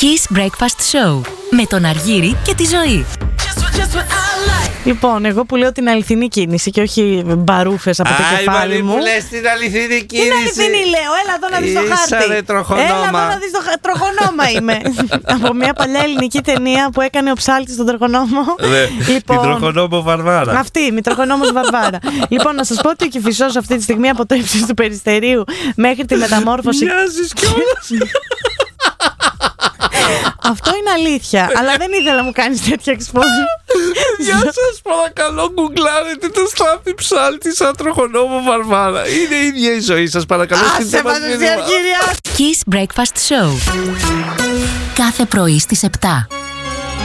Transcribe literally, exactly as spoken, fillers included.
Kiss Breakfast Show με τον Αργύρη και τη Ζωή. Λοιπόν, εγώ που λέω την αληθινή κίνηση και όχι μπαρούφες από το Άι, κεφάλι μου. Που λες την αληθινή κίνηση. Την αληθινή λέω, έλα εδώ να δεις το χάρτη. Ρε, τροχονόμα. Έλα εδώ να δεις το χάρτη. Τροχονόμα είμαι. Από μια παλιά ελληνική ταινία που έκανε ο ψάλτης στον τροχονόμο. Λοιπόν, την τροχονόμο Βαρβάρα. Αυτή, η τροχονόμος Βαρβάρα. Λοιπόν, να σας πω ότι ο Κηφισός αυτή τη στιγμή από το ύψος του Περιστερίου μέχρι τη μεταμόρφωση. Μοιάζεις κιόλας. Αυτό είναι αλήθεια, αλλά δεν ήθελα να μου κάνεις τέτοια εξπόζη. Γεια σας, παρακαλώ, γκουγκλάρετε το Στάθη Ψάλτη σαν τροχονόμο Βαρβάρα. Είναι η ίδια η ζωή σας, παρακαλώ. Άσε μας εσύ, Αργύρια. Kiss Breakfast Show κάθε πρωί στις επτά.